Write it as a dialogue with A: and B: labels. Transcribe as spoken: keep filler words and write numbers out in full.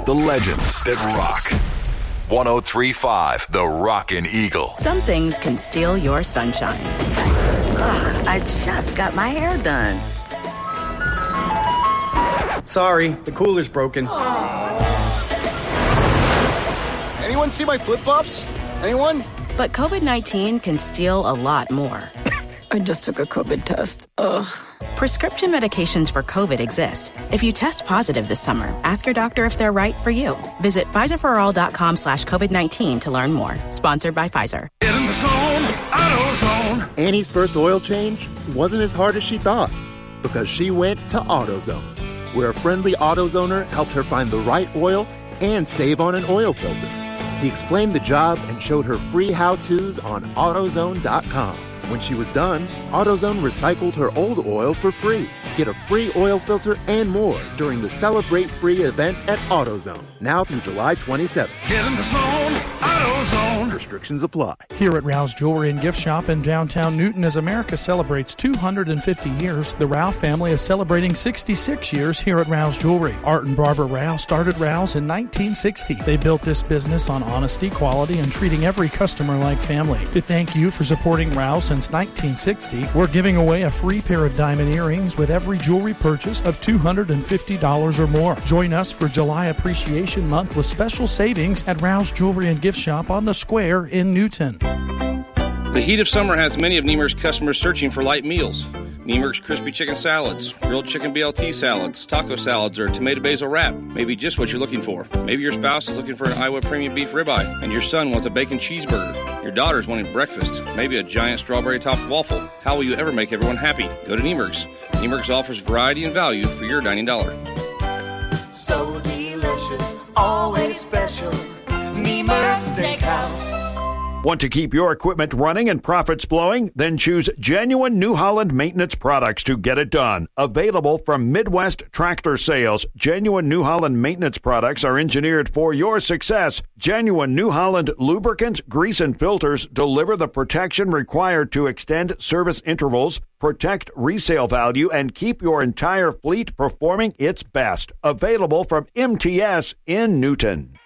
A: The legends that rock. one oh three point five The Rockin' Eagle.
B: Some things can steal your sunshine.
C: Ugh, I just got my hair done.
D: Sorry, the cooler's broken. Anyone see my flip-flops? Anyone?
B: But covid nineteen can steal a lot more.
E: I just took a COVID test. Ugh.
B: Prescription medications for COVID exist. If you test positive this summer, ask your doctor if they're right for you. Visit Pfizerforall.com slash COVID-19 to learn more. Sponsored by Pfizer.
F: Get in the zone, AutoZone.
G: Annie's first oil change wasn't as hard as she thought because she went to AutoZone, where a friendly AutoZoner helped her find the right oil and save on an oil filter. He explained the job and showed her free how-tos on AutoZone dot com. When she was done, AutoZone recycled her old oil for free. Get a free oil filter and more during the Celebrate Free event at AutoZone, now through July twenty-seventh.
F: Get in the zone, AutoZone.
G: Restrictions apply.
H: Here at Rouse Jewelry and Gift Shop in downtown Newton, as America celebrates two hundred fifty years, the Rouse family is celebrating sixty-six years here at Rouse Jewelry. Art and Barbara Rouse started Rouse in nineteen sixty. They built this business on honesty, quality, and treating every customer like family. To thank you for supporting Rouse since nineteen sixty, we're giving away a free pair of diamond earrings with every jewelry purchase of two hundred fifty dollars or more. Join us for July Appreciation Month with special savings at Rouse Jewelry and Gift Shop on the Square in Newton.
I: The heat of summer has many of Niemer's customers searching for light meals. Niemer's crispy chicken salads, grilled chicken B L T salads, taco salads, or tomato basil wrap may be just what you're looking for. Maybe your spouse is looking for an Iowa premium beef ribeye, and your son wants a bacon cheeseburger. Your daughter's wanting breakfast, maybe a giant strawberry-topped waffle. How will you ever make everyone happy? Go to Niemer's. Niemer's offers variety and value for your dining dollar.
J: So delicious, always special. Niemer's Steakhouse.
K: Want to keep your equipment running and profits flowing? Then choose genuine New Holland maintenance products to get it done. Available from Midwest Tractor Sales. Genuine New Holland maintenance products are engineered for your success. Genuine New Holland lubricants, grease, and filters deliver the protection required to extend service intervals, protect resale value, and keep your entire fleet performing its best. Available from M T S in Newton.